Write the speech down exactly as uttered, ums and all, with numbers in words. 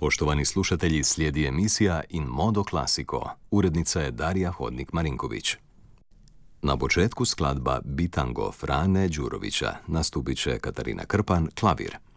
Poštovani slušatelji, slijedi emisija In Modo Classico. Urednica je Darija Hodnik-Marinković. Na početku skladba Bitango Frane Đurovića, nastupit će Katarina Krpan, klavir.